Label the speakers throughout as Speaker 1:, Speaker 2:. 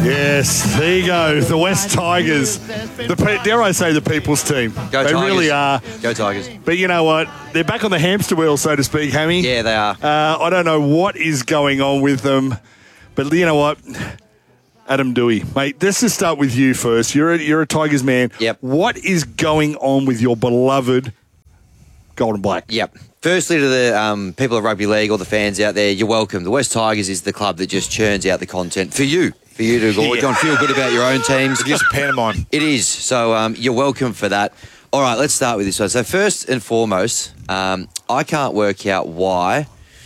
Speaker 1: Yes, there you go. The West Tigers. Dare I say the people's team.
Speaker 2: Go
Speaker 1: they
Speaker 2: Tigers.
Speaker 1: Really are.
Speaker 2: Go Tigers.
Speaker 1: But you know what? They're back on the hamster wheel, so to speak, Hammy.
Speaker 2: Yeah, they are.
Speaker 1: I don't know what is going on with them. But you know what? Adam Doueihi, mate, let's just start with you first. You're a Tigers man.
Speaker 2: Yep.
Speaker 1: What is going on with your beloved Gold and Black?
Speaker 2: Yep. Firstly, to the people of rugby league, all the fans out there, you're welcome. The West Tigers is the club that just churns out the content for you to go and feel good about your own teams.
Speaker 3: It is a pantomime.
Speaker 2: It is. So you're welcome for that. All right, let's start with this one. So first and foremost, I can't work out why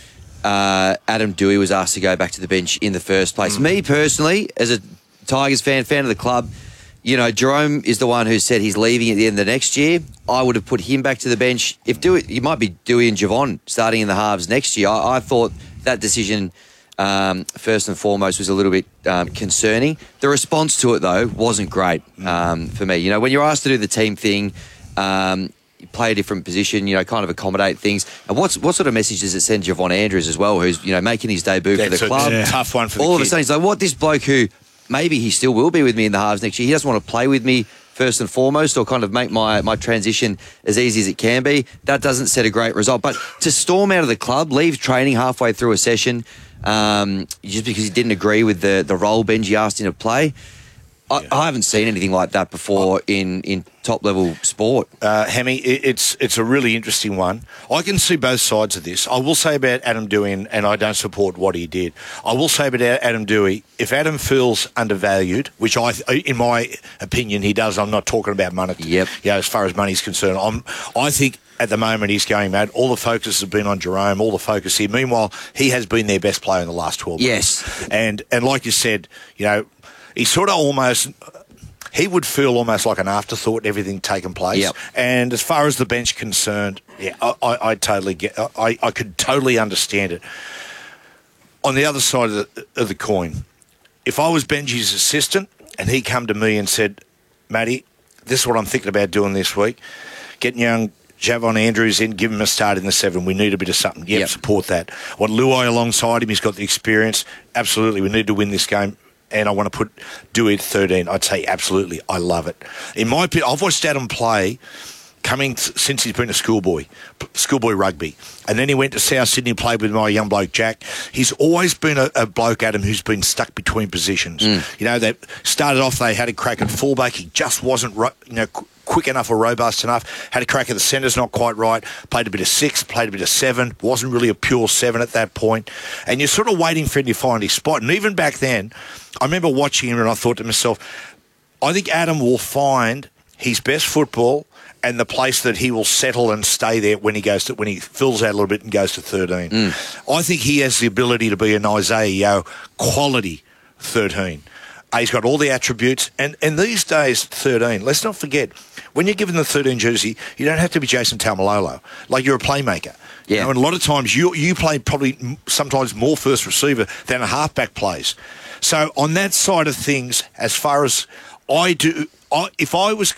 Speaker 2: Adam Doueihi was asked to go back to the bench in the first place. Me personally, as a Tigers fan of the club, you know, Jerome is the one who said he's leaving at the end of the next year. I would have put him back to the bench. If Doueihi, you might be Doueihi and Javon starting in the halves next year. I thought that decision, first and foremost, was a little bit concerning. The response to it, though, wasn't great for me. You know, when you're asked to do the team thing, you play a different position, you know, kind of accommodate things. And what sort of message does it send Javon Andrews as well, who's, you know, making his debut for the club?
Speaker 3: That's a tough one for the
Speaker 2: All
Speaker 3: kid.
Speaker 2: of a sudden, he's like, what, this bloke who maybe he still will be with me in the halves next year, he doesn't want to play with me first and foremost, or kind of make my transition as easy as it can be. That doesn't set a great result. But to storm out of the club, leave training halfway through a session, just because he didn't agree with the role Benji asked him to play, I haven't seen anything like that before in top-level sport.
Speaker 3: Hammy, it's a really interesting one. I can see both sides of this. I will say about Adam Doueihi, and I don't support what he did. I will say about Adam Doueihi, if Adam feels undervalued, which in my opinion he does, I'm not talking about money.
Speaker 2: Yep.
Speaker 3: You know, as far as money's concerned, I think at the moment he's going mad. All the focus has been on Jerome, all the focus here. Meanwhile, he has been their best player in the last 12 months.
Speaker 2: Yes.
Speaker 3: And like you said, you know, he sort of almost... He would feel almost like an afterthought, everything taking place.
Speaker 2: Yep.
Speaker 3: And as far as the bench concerned, yeah, I totally get. I could totally understand it. On the other side of the coin, if I was Benji's assistant and he come to me and said, "Matty, this is what I'm thinking about doing this week, getting young Javon Andrews in, give him a start in the 7. We need a bit of something." Yep. Support that. Want Luai alongside him? He's got the experience. Absolutely, we need to win this game. And I want to put Doueihi at 13. I'd say absolutely. I love it. In my opinion, I've watched Adam play since he's been a schoolboy rugby. And then he went to South Sydney, played with my young bloke, Jack. He's always been a bloke, Adam, who's been stuck between positions. You know, they started off, they had a crack at fullback. He just wasn't, quick enough or robust enough. Had a crack at the centres, not quite right. Played a bit of 6, played a bit of 7. Wasn't really a pure 7 at that point. And you're sort of waiting for him to find his spot. And even back then, I remember watching him and I thought to myself, I think Adam will find his best football and the place that he will settle and stay there when he fills out a little bit and goes to 13. I think he has the ability to be an Isaiah Yeo quality 13. He's got all the attributes. And these days, 13, let's not forget, when you're given the 13 jersey, you don't have to be Jason Taumalolo. Like, you're a playmaker.
Speaker 2: Yeah.
Speaker 3: You know, and a lot of times you play probably sometimes more first receiver than a halfback plays. So on that side of things, as far as I do, if I was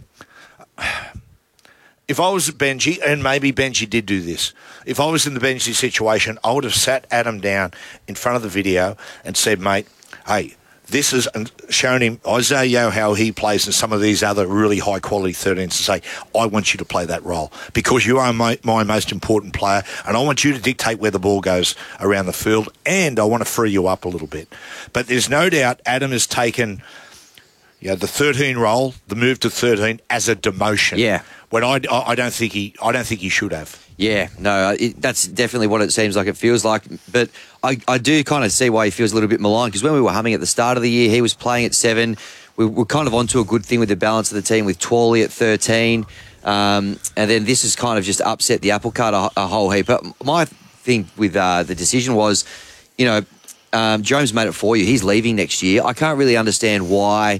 Speaker 3: Benji, and maybe Benji did do this, if I was in the Benji situation, I would have sat Adam down in front of the video and said, "Mate, hey, this is," and shown him Isaiah Yeo how he plays and some of these other really high quality 13s, and say, "I want you to play that role because you are my most important player, and I want you to dictate where the ball goes around the field, and I want to free you up a little bit." But there's no doubt Adam has taken, the 13 role, the move to 13, as a demotion.
Speaker 2: Yeah.
Speaker 3: When I don't think he should have.
Speaker 2: Yeah, no, that's definitely what it seems like it feels like. But I do kind of see why he feels a little bit maligned, because when we were humming at the start of the year, he was playing at 7. We were kind of onto a good thing with the balance of the team with Twally at 13. And then this has kind of just upset the apple cart a whole heap. But my thing with the decision was, Jones made it for you. He's leaving next year. I can't really understand why.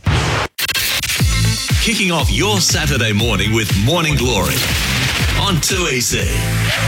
Speaker 4: Kicking off your Saturday morning with Morning Glory on 2EC.